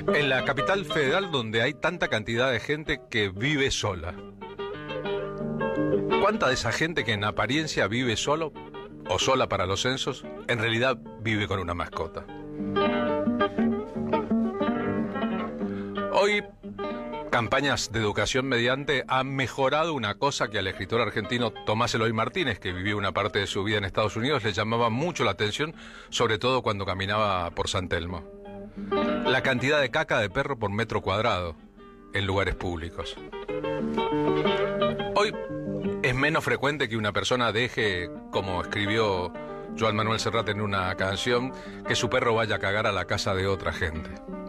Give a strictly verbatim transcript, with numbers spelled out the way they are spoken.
En la capital federal, donde hay tanta cantidad de gente que vive sola, ¿cuánta de esa gente que en apariencia vive solo o sola para los censos, en realidad vive con una mascota? Hoy, Campañas de Educación Mediante ha mejorado una cosa que al escritor argentino Tomás Eloy Martínez, que vivió una parte de su vida en Estados Unidos, le llamaba mucho la atención, sobre todo cuando caminaba por San Telmo: la cantidad de caca de perro por metro cuadrado en lugares públicos. Hoy es menos frecuente que una persona deje, como escribió Joan Manuel Serrat en una canción, que su perro vaya a cagar a la casa de otra gente.